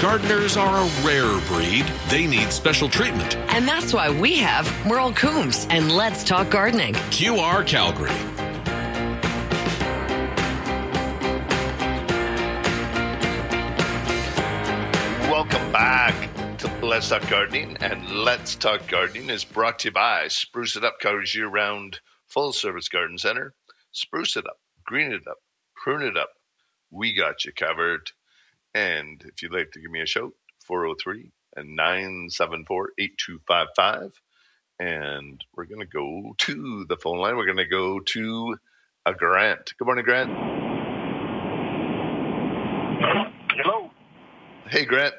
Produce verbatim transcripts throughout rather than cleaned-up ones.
Gardeners are a rare breed. They need special treatment. And that's why we have Merle Coombs and Let's Talk Gardening. Q R Calgary. Welcome back to Let's Talk Gardening. And Let's Talk Gardening is brought to you by Spruce It Up, Calgary's year-round full-service garden center. Spruce it up, green it up, prune it up. We got you covered. And if you'd like to give me a shout, four oh three, nine seven four, eight two five five. And we're going to go to the phone line. We're going to go to a Grant. Good morning, Grant. Hello. Hey, Grant.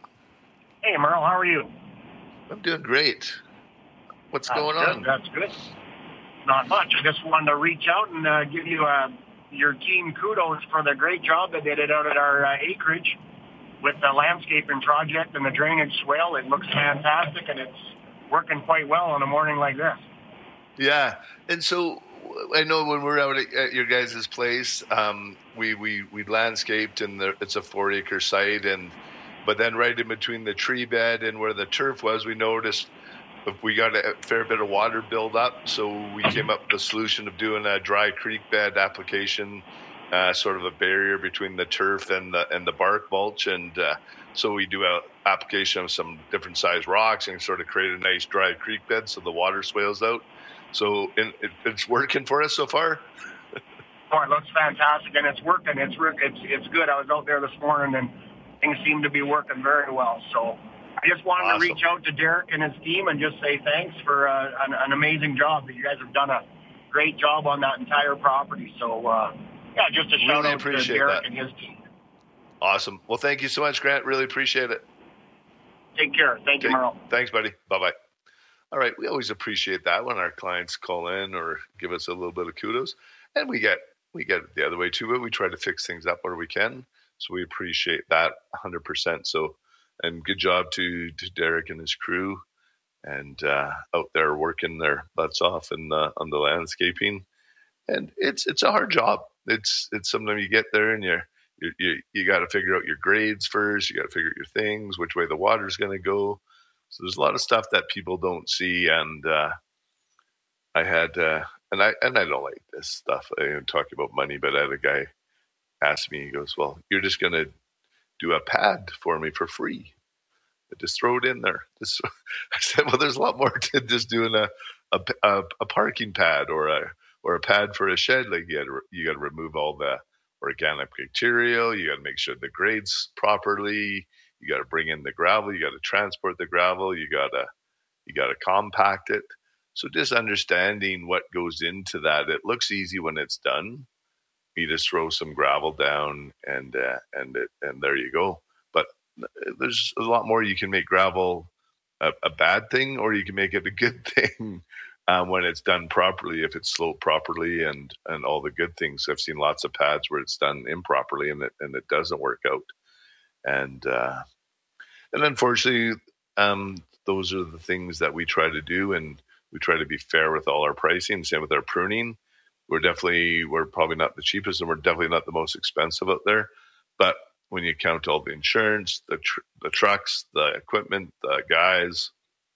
Hey, Merle. How are you? I'm doing great. What's That's going good. on? That's good. Not much. I just wanted to reach out and uh, give you uh, your team kudos for the great job that they did out at our uh, acreage with the landscaping project and the drainage swale. It looks fantastic, and it's working quite well on a morning like this. Yeah. And so I know when we're out at, at your guys' place, um, we, we, we landscaped, and the, it's a four-acre site. And but then right in between the tree bed and where the turf was, we noticed we got a fair bit of water build up, so we came up with the solution of doing a dry creek bed application, uh, sort of a barrier between the turf and the and the bark mulch, and uh, so we do a application of some different size rocks and sort of create a nice dry creek bed so the water swales out. So it, it, it's working for us so far. Oh, it looks fantastic, and it's working. It's it's it's good. I was out there this morning, and things seem to be working very well. So I just wanted Awesome. to reach out to Derek and his team and just say thanks for uh, an, an amazing job. You guys have done a great job on that entire property. So, uh, yeah, just a shout Really out to appreciate Derek that. and his team. Awesome. Well, thank you so much, Grant. Really appreciate it. Take care. Thank you, Okay. Merle. Thanks, buddy. Bye-bye. All right. We always appreciate that when our clients call in or give us a little bit of kudos. And we get we get it the other way too, but we try to fix things up where we can. So we appreciate that one hundred percent. So, and good job to, to Derek and his crew, and uh, out there working their butts off in the, on the landscaping. And it's it's a hard job. It's it's sometimes you get there and you're, you you you got to figure out your grades first. You got to figure out your things, which way the water's going to go. So there's a lot of stuff that people don't see. And uh, I had uh, and I and I don't like this stuff. I don't talk about money, but I had a guy ask me. He goes, "Well, you're just going to do a pad for me for free. Just throw it in there." Just, I said, "Well, there's a lot more to just doing a a, a, a parking pad or a or a pad for a shed. Like you got to you got to remove all the organic material. You got to make sure the grade's properly. You got to bring in the gravel. You got to transport the gravel. You got to you got to compact it. So just understanding what goes into that. It looks easy when it's done. You just throw some gravel down and uh, and it, and there you go. But there's a lot more. You can make gravel a, a bad thing, or you can make it a good thing um, when it's done properly. If it's sloped properly and and all the good things. I've seen lots of pads where it's done improperly and it and it doesn't work out. And uh, and unfortunately, um, those are the things that we try to do, and we try to be fair with all our pricing. Same with our pruning. We're definitely, we're probably not the cheapest, and we're definitely not the most expensive out there. But when you count all the insurance, the tr- the trucks, the equipment, the guys,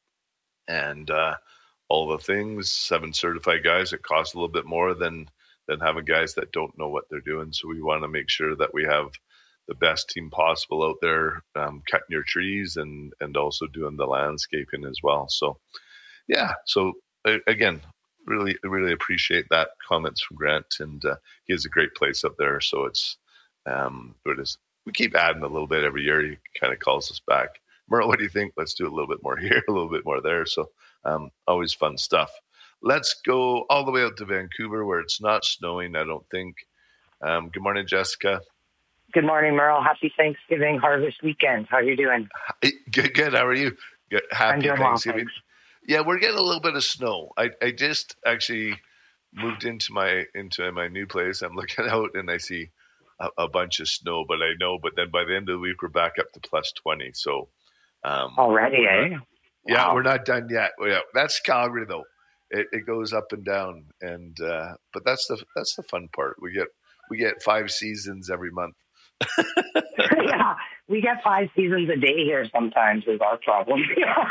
and uh, all the things, seven certified guys, it costs a little bit more than than having guys that don't know what they're doing. So we want to make sure that we have the best team possible out there, um, cutting your trees and and also doing the landscaping as well. So yeah, so uh, again, really really appreciate that comments from Grant, and uh, he has a great place up there. So it's um, it is, we keep adding a little bit every year. He kind of calls us back. Merle, what do you think? Let's do a little bit more here, a little bit more there. So um, always fun stuff. Let's go all the way out to Vancouver where it's not snowing, I don't think. Um, good morning, Jessica. Good morning, Merle. Happy Thanksgiving harvest weekend. How are you doing? Good, good. How are you? Good. Happy I'm doing Thanksgiving. well, Yeah, we're getting a little bit of snow. I, I just actually moved into my into my new place. I'm looking out and I see a, a bunch of snow, but I know. But then by the end of the week, we're back up to plus twenty. So um, already, eh? Not, yeah, Wow. we're not done yet. Yeah, that's Calgary though. It, it goes up and down, and uh, but that's the that's the fun part. We get we get five seasons every month. Yeah, we get five seasons a day here sometimes is our problem.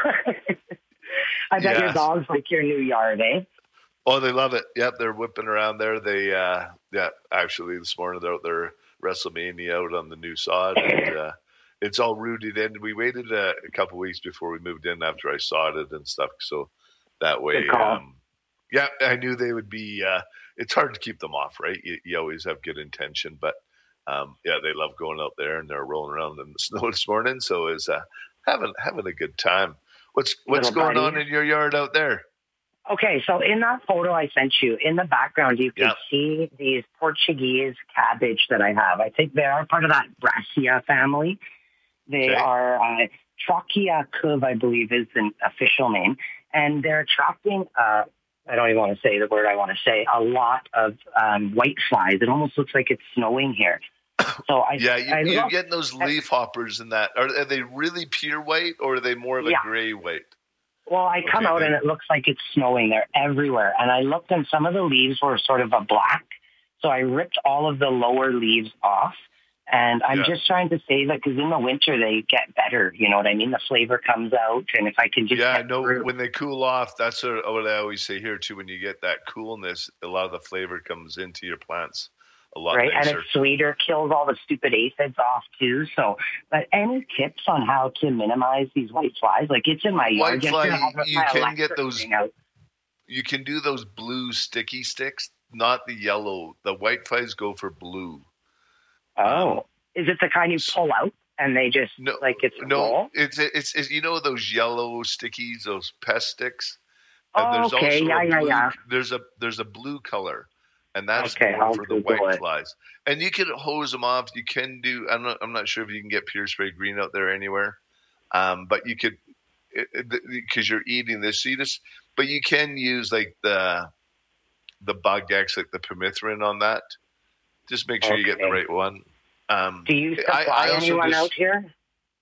I bet Yes. your dog's like your new yard, eh? Oh, they love it. Yep, they're whipping around there. They, uh, yeah, actually this morning they're out there WrestleMania out on the new sod. And, uh, it's all rooted in. We waited a, a couple weeks before we moved in after I sodded and stuff. So that way, Good call. um, yeah, I knew they would be, uh, it's hard to keep them off, right? You, you always have good intention, but um, yeah, they love going out there and they're rolling around in the snow this morning. So it's uh, having, having a good time. What's, what's Little going buddy. on in your yard out there? Okay, so in that photo I sent you, in the background, you can Yeah. see these Portuguese cabbage that I have. I think they are part of that Brassica family. They Okay. are uh, Trachea cuve, I believe, is the official name, and they're attracting. Uh, I don't even want to say the word I want to say. A lot of um, white flies. It almost looks like it's snowing here. So I Yeah, you, I you're look- getting those leaf hoppers in that. Are, are they really pure white or are they more of a Yeah. gray white? Well, I come Okay, out then. and it looks like it's snowing. They're everywhere. And I looked and some of the leaves were sort of a black. So I ripped all of the lower leaves off. And I'm Yeah. just trying to say that because in the winter they get better. You know what I mean? The flavor comes out. And if I can just Yeah, I get know through- when they cool off, that's what what I always say here too. When you get that coolness, a lot of the flavor comes into your plants a lot right? And nicer. it's sweeter, kills all the stupid aphids off too. So, but any tips on how to minimize these white flies? Like it's in my yard. White fly, Yesterday, I have you my can electric get those- thing out. You can do those blue sticky sticks, not the yellow. The white flies go for blue. Oh, is it the kind you pull out and they just No, like it's a no, roll? it's, it's it's you know those yellow stickies, those pest sticks. Oh, okay. a Yeah, yeah, blue, yeah. There's a there's a blue color, and that's Okay, more I'll for the Google white it. flies. And you can hose them off. You can do. I'm not. I'm not sure if you can get Pure Spray Green out there anywhere, um, but you could because you're eating this. So you just, but you can use like the the Bug X, like the permethrin on that. Just make sure you get the Okay. right one. Um, Do you supply I- I also anyone just- out here?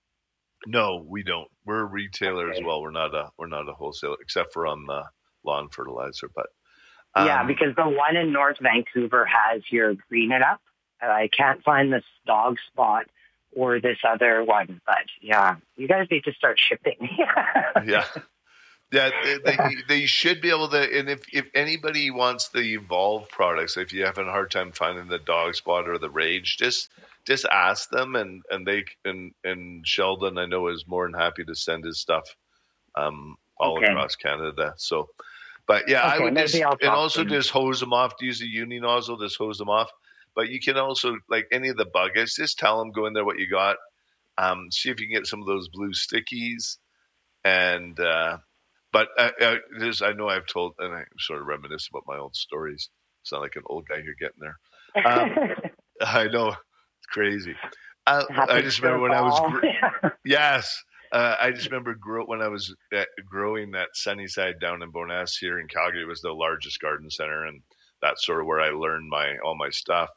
No, we don't. We're a retailer Okay. as well. We're not a we're not a wholesaler, except for on the lawn fertilizer. But yeah, um, because the one in North Vancouver has your Green It Up. And I can't find this Dog Spot or this other one. But yeah, you guys need to start shipping. yeah, yeah, they, they, they should be able to. And if if anybody wants the Evolve products, if you're having a hard time finding the Dog Spot or the Rage, just just ask them, and and they and and Sheldon, I know, is more than happy to send his stuff um, all Okay. across Canada. So, but yeah, I Okay, would maybe just I'll and talk also to him. just hose them off. Use a uni nozzle, just hose them off. But you can also, like any of the buggers, just tell them, go in there what you got. Um, see if you can get some of those blue stickies. And, uh, but uh, uh, there's, I know I've told, and I sort of reminisce about my old stories. Sound like an old guy here getting there. Um, I know, it's crazy. Uh, I Happens just to remember when I was, fall. gr- yes, uh, I just remember grow, when I was uh, growing that Sunnyside down in Bowness here in Calgary. It was the largest garden center, and that's sort of where I learned my all my stuff.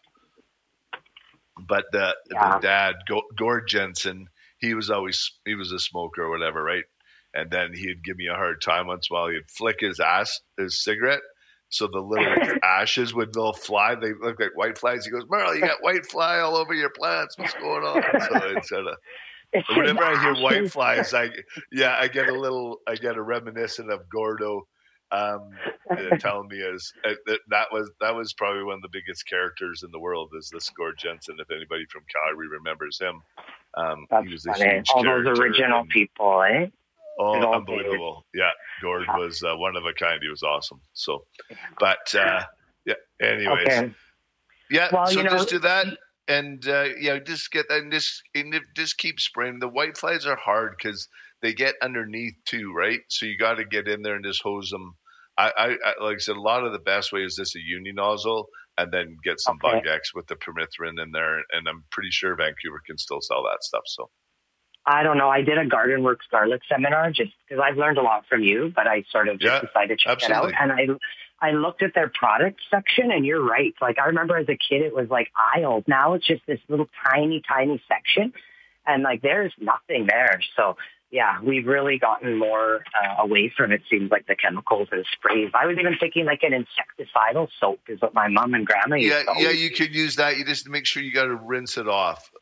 But the, Yeah. the dad, Go- Gord Jensen, he was always he was a smoker or whatever, right? And then he'd give me a hard time once in a while. He'd flick his ass, his cigarette, so the little ashes would all fly. They look like white flies. He goes, "Merle, you got white fly all over your plants. What's going on?" So it's sort of. It's just Whenever I hear white ashes. flies, I yeah, I get a little, I get a reminiscent of Gordo, um, uh, telling me as uh, that that was that was probably one of the biggest characters in the world is this Gord Jensen. If anybody from Calgary remembers him, um, That's he was a funny. huge All those character original and- people, eh? Oh, Good old unbelievable! Yeah, Gord was uh, one of a kind. He was awesome. So, but uh, yeah. Anyways, Okay. yeah. Well, so you know- just do that, and uh, yeah, just get and just and if- just keep spraying. The white flies are hard because they get underneath too, right? So you got to get in there and just hose them. I, I, I like I said, a lot of the best way is just a uni nozzle, and then get some Okay. Bug X with the permethrin in there. And I'm pretty sure Vancouver can still sell that stuff. So I don't know. I did a Garden Works garlic seminar just because I've learned a lot from you, but I sort of just Yeah, decided to check absolutely. it out. And I I looked at their product section, and you're right. Like, I remember as a kid, it was like aisles. Now it's just this little tiny, tiny section, and like there's nothing there. So yeah, we've really gotten more uh, away from it. Seems like the chemicals and sprays. I was even thinking like an insecticidal soap is what my mom and grandma used yeah, to yeah, always you could use that. You just make sure you got to rinse it off.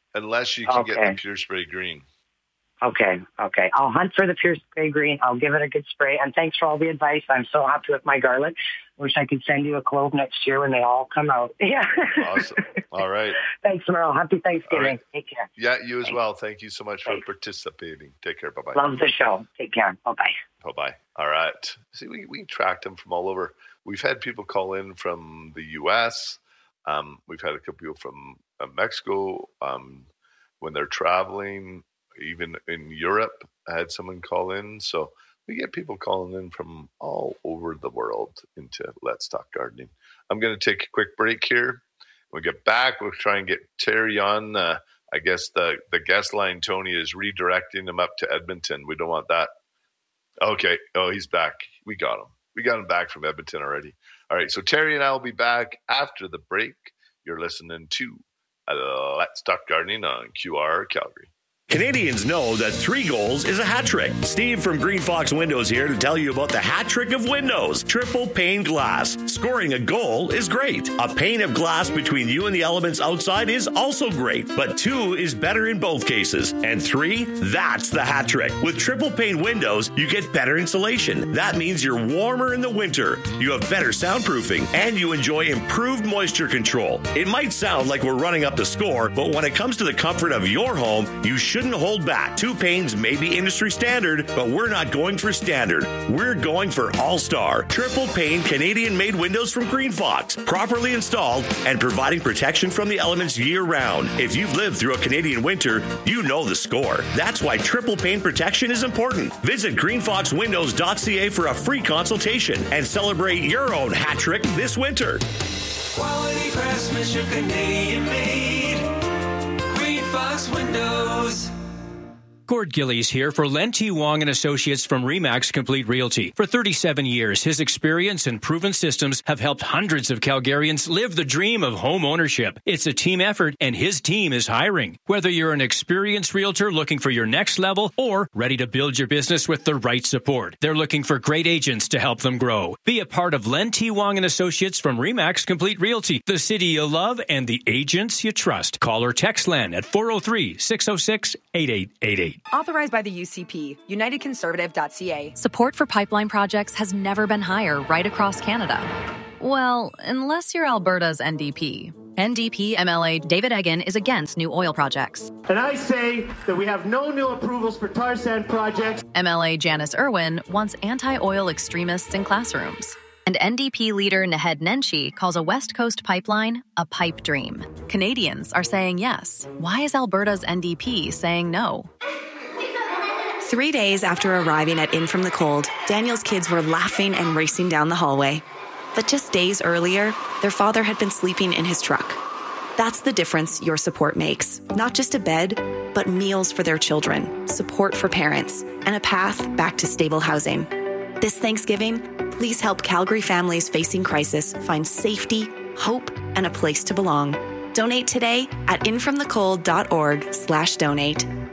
unless you can Okay. get the Pure Spray Green. Okay, okay. I'll hunt for the Pure Spray Green. I'll give it a good spray. And thanks for all the advice. I'm so happy with my garlic. Wish I could send you a clove next year when they all come out. Yeah. Awesome. All right. Thanks, Merle. Happy Thanksgiving. All right. Take care. Yeah, you as Thanks. well. Thank you so much for Thanks. participating. Take care. Bye-bye. Love the show. Take care. Bye-bye. Bye-bye. All right. See, we, we tracked them from all over. We've had people call in from the U S. Um, we've had a couple people from uh, Mexico um, when they're traveling. Even in Europe, I had someone call in. So we get people calling in from all over the world into Let's Talk Gardening. I'm going to take a quick break here. When we get back, we'll try and get Terry on. Uh, I guess the, the guest line, Tony, is redirecting him up to Edmonton. We don't want that. Okay. Oh, he's back. We got him. We got him back from Edmonton already. All right. So Terry and I will be back after the break. You're listening to uh, Let's Talk Gardening on Q R Calgary. Canadians know that three goals is a hat trick. Steve from Green Fox Windows here to tell you about the hat trick of windows. Triple pane glass. Scoring a goal is great. A pane of glass between you and the elements outside is also great. But two is better in both cases. And three, that's the hat trick. With triple pane windows, you get better insulation. That means you're warmer in the winter. You have better soundproofing. And you enjoy improved moisture control. It might sound like we're running up the score, but when it comes to the comfort of your home, you should Shouldn't hold back. Two panes may be industry standard, but we're not going for standard. We're going for all-star. Triple pane Canadian-made windows from Green Fox. Properly installed and providing protection from the elements year-round. If you've lived through a Canadian winter, you know the score. That's why triple pane protection is important. Visit green fox windows dot c a for a free consultation and celebrate your own hat trick this winter. Quality craftsmanship, Canadian-made. Green Fox Windows. Gord Gillies here for Len T. Wong and Associates from Remax Complete Realty. For thirty-seven years, his experience and proven systems have helped hundreds of Calgarians live the dream of home ownership. It's a team effort, and his team is hiring. Whether you're an experienced realtor looking for your next level or ready to build your business with the right support, they're looking for great agents to help them grow. Be a part of Len T. Wong and Associates from Remax Complete Realty, the city you love and the agents you trust. Call or text Len at four oh three, six oh six, eight eight eight eight. Authorized by the U C P, united conservative dot c a. Support for pipeline projects has never been higher right across Canada. Well, unless you're Alberta's N D P. N D P M L A David Eggen is against new oil projects. And I say that we have no new approvals for tar sand projects. M L A Janice Irwin wants anti-oil extremists in classrooms. And N D P leader Naheed Nenshi calls a West Coast pipeline a pipe dream. Canadians are saying yes. Why is Alberta's N D P saying no? Three days after arriving at In From the Cold, Daniel's kids were laughing and racing down the hallway. But just days earlier, their father had been sleeping in his truck. That's the difference your support makes. Not just a bed, but meals for their children, support for parents, and a path back to stable housing. This Thanksgiving, please help Calgary families facing crisis find safety, hope, and a place to belong. Donate today at infromthecold dot org slash donate.